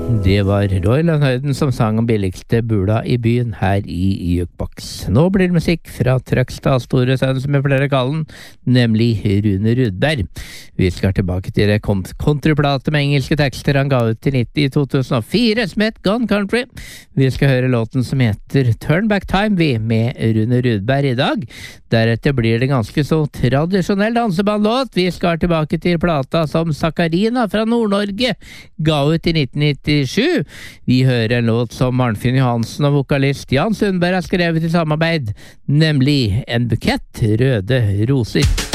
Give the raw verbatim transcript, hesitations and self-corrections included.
Det var Roy Langhøyden som sang om billigste bula i byen her i Jukebox. Nå blir det musikk fra Trøgstad store sønn, som jeg pleier å kalle den, nemlig Rune Rudberg. Vi skal tilbake til det countryplate med engelske tekster han ga ut i nitti i to tusen og fire, som het Gone Country. Vi skal høre låten som heter Turn Back Time, vi, med Rune Rudberg i dag. Deretter blir det ganske så tradisjonell dansebandlåt. Vi skal tilbake til plata som Sakarina fra Nord-Norge ga ut i nitten nittisju. Vi hører en låt som Arnfinn Johansen og vokalist Jan Sundberg har skrevet i samarbeid, nemlig En bukett røde roser.